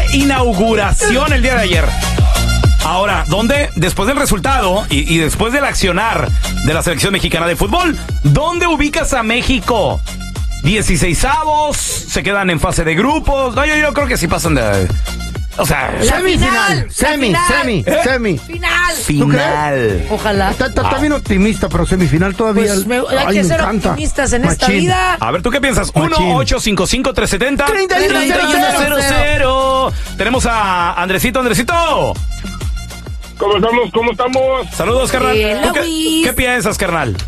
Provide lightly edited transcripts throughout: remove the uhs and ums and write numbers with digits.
inauguración el día de ayer. Ahora, ¿dónde? Después del resultado y después del accionar de la selección mexicana de fútbol, ¿dónde ubicas a México? 16avos, se quedan en fase de grupos. No, yo creo que sí pasan de... O sea, semifinal. Semi. Final. Ojalá. Está bien optimista, pero semifinal todavía. Pues hay que ser optimistas en esta vida. A ver, ¿tú qué piensas? 1-855-370-3100. Tenemos a Andresito. ¿Cómo estamos? Saludos, carnal. ¿Qué piensas, carnal?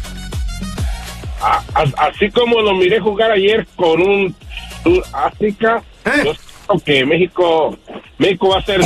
Así como lo miré jugar ayer con un África, yo creo que México va a ser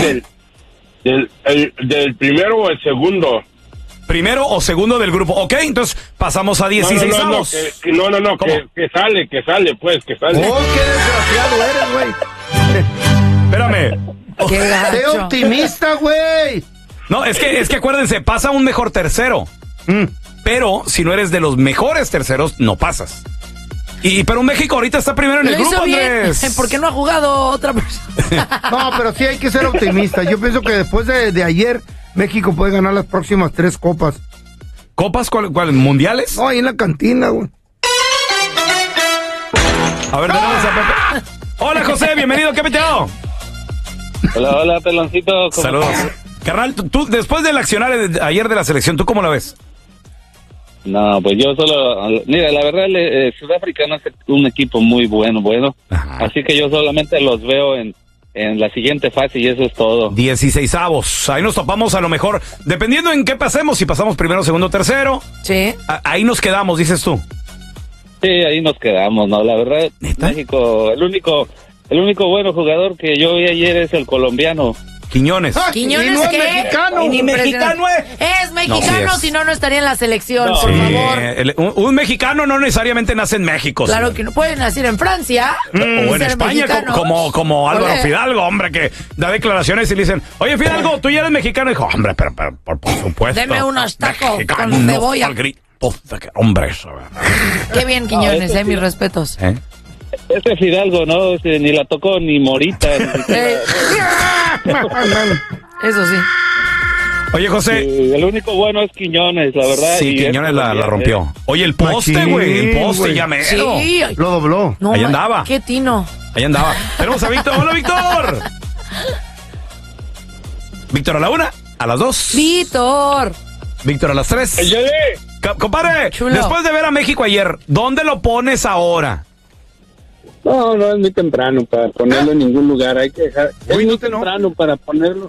del primero o el segundo. Primero o segundo del grupo. Ok, entonces pasamos a 16avos. No, que sale, pues, que sale. Oh, qué desgraciado eres, güey. Espérame. Sé optimista, güey. No, es que acuérdense, pasa un mejor tercero. Pero si no eres de los mejores terceros, no pasas. Pero México ahorita está primero en el grupo, Andrés. ¿Por qué no ha jugado otra persona? No, pero sí hay que ser optimista. Yo pienso que después de ayer, México puede ganar las próximas 3 copas. ¿Copas? ¿Cuáles? ¿Mundiales? No, ahí en la cantina, güey. A ver, tenemos a Pepe. Hola, José, bienvenido, ¿qué peteo? Hola, peloncito. Saludos. Carnal, tú, después del accionar de ayer de la selección, ¿tú cómo la ves? No, pues yo mira, la verdad, Sudáfrica no es un equipo muy bueno. Ajá. Así que yo solamente los veo en la siguiente fase y eso es todo. 16avos, ahí nos topamos a lo mejor, dependiendo en qué pasemos, si pasamos primero, segundo, tercero. Sí. Ahí nos quedamos, dices tú. Sí, ahí nos quedamos, ¿no? La verdad, ¿Neta? México, el único bueno jugador que yo vi ayer es el colombiano. Quiñones. ¿Quiñones no es qué? mexicano. Ni mexicano es. Es mexicano, No, sí es. si no estaría en la selección, No. por Sí, favor. un mexicano no necesariamente nace en México. Claro señor. que no puede nacer en Francia. O en ser España, mexicano. como Álvaro Oye. Fidalgo, hombre, que da declaraciones y le dicen, oye, Fidalgo, tú ya eres mexicano. Y dijo, hombre, pero por supuesto. Deme unos tacos Mexicano, con cebolla. al grito de que, hombre, eso. Qué bien, Quiñones, mis respetos. ¿Eh? Ese Fidalgo, ¿no? Ni la tocó ni Morita. Eso sí. Oye, José. El único bueno es Quiñones, la verdad. Sí, Quiñones la rompió. Oye, el poste, Machín, güey, el poste, güey. ya mero. Sí. Lo dobló. No, Ahí andaba. Qué tino. Ahí andaba. Tenemos a Víctor. Hola, Víctor. Víctor a la 1, a las 2. Víctor. Víctor a las 3. Compadre, Chulo. después de ver a México ayer, ¿dónde lo pones ahora? No es muy temprano para ponerlo en ningún lugar. Hay que dejar. Es muy temprano para ponerlo.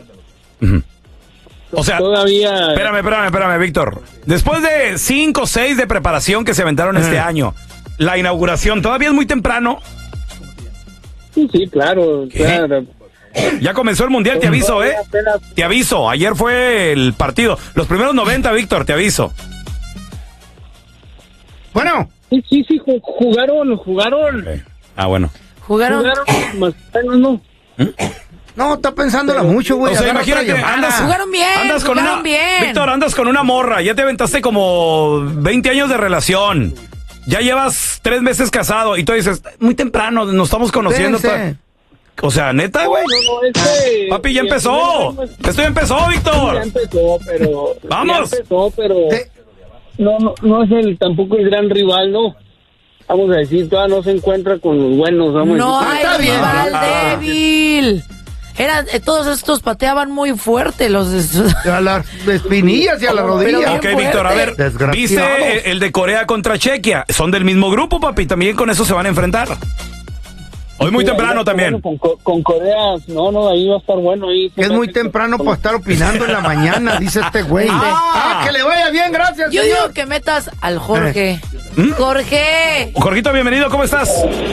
O sea, Todavía. Espérame, Víctor. Después de 5 o 6 de preparación que se aventaron este año, la inauguración, ¿todavía es muy temprano? Sí, claro. ¿Qué? Claro. Ya comenzó el Mundial, te aviso, ¿eh? Te aviso, ayer fue el partido. Los primeros 90, Víctor, te aviso. Bueno. Sí, jugaron. Okay. Ah, bueno. Jugaron. Más o menos, no. No, está pensándola mucho, güey. O sea, Agarra imagínate, otra llamada. Jugaron bien, jugaron bien. Víctor, andas con una morra, ya te aventaste como 20 años de relación. Ya llevas 3 meses casado y tú dices, muy temprano, nos estamos conociendo. Espérense. O sea, neta, güey. Papi, ya empezó. Esto ya empezó, Víctor. Ya empezó, pero. Vamos. Ya empezó, pero. Sí. No es tampoco el gran rival, ¿no? Vamos a decir, todavía no se encuentra con los buenos. Vamos No a decir. hay bien. rival débil. Todos estos pateaban muy fuerte los A las espinillas y a la rodilla. Ok, Víctor, a ver, Desgraciados. ¿viste el de Corea contra Chequia? Son del mismo grupo, papi, también con eso se van a enfrentar. Hoy muy Sí, temprano ahí también. bueno, con Corea, no, ahí va a estar bueno. Ahí Es muy temprano para estar opinando en la mañana, dice este güey. Que le vaya bien, gracias, Yo señor. digo que metas al Jorge. Jorge. Jorgito, bienvenido, ¿cómo estás?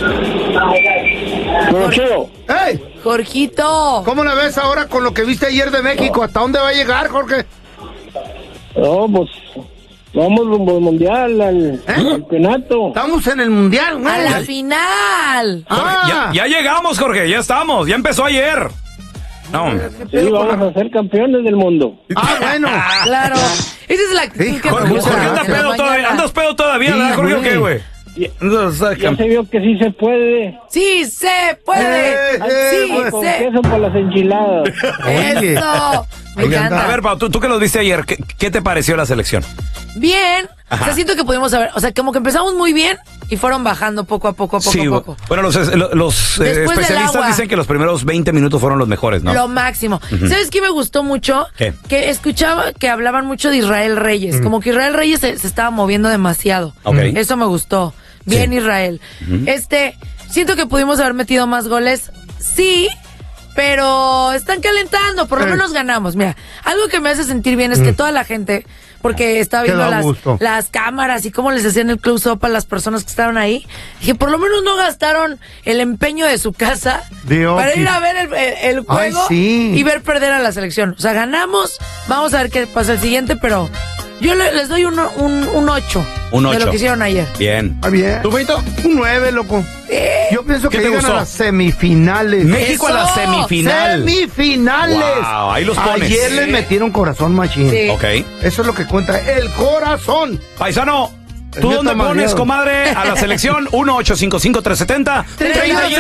¡Ey! Jorgito. ¿Cómo la ves ahora con lo que viste ayer de México? ¿Hasta dónde va a llegar, Jorge? No, pues vamos rumbo al mundial, al campeonato. Estamos en el mundial, güey. A la final. Ya llegamos, Jorge, ya estamos, ya empezó ayer. No. Sí, vamos a ser campeones del mundo. Bueno. Claro. Esa es la actitud Sí, que Jorge, me gusta. Jorge, en la andas pedo mañana. todavía, ¿verdad, Jorge, o qué, güey? Ya se vio que sí se puede. ¡Sí se puede! ¡Sí Con se queso por las enchiladas. Oye. ¡Eso! Me Ahí anda. encanta. A ver, Pau, tú que los viste ayer, ¿qué te pareció la selección? Bien. Ajá. O sea, siento que pudimos saber. O sea, como que empezamos muy bien y fueron bajando poco a poco. Bueno, los Después del especialistas agua. dicen que los primeros 20 minutos fueron los mejores, ¿no? Lo máximo. ¿Sabes qué me gustó mucho? ¿Qué? Que escuchaba que hablaban mucho de Israel Reyes. Como que Israel Reyes se estaba moviendo demasiado. Ok. Eso me gustó. Bien, Sí. Israel. Siento que pudimos haber metido más goles. Sí, pero están calentando. Por lo menos ganamos. Mira, algo que me hace sentir bien es que toda la gente, porque estaba Que viendo da gusto. las cámaras y cómo les hacían el close-up a las personas que estaban ahí, dije, por lo menos no gastaron el empeño de su casa De para Oquis. ir a ver el juego Ay, sí. y ver perder a la selección. O sea, ganamos, vamos a ver qué pasa el siguiente, pero yo les doy un 8 Un de 8. lo que hicieron ayer. Bien. Está bien. ¿Tú, Feito? Un 9, loco. Yo pienso ¿Qué que te llegan gustó? a las semifinales. México a la ¡Eso! semifinal. ¡Semifinales! Wow, ahí los pones. Ayer les metieron corazón machín. Sí. Ok. Eso es lo que cuenta el corazón. Paisano, El ¿tú mío dónde está pones, mareado. comadre, a la selección? 1-855-370-30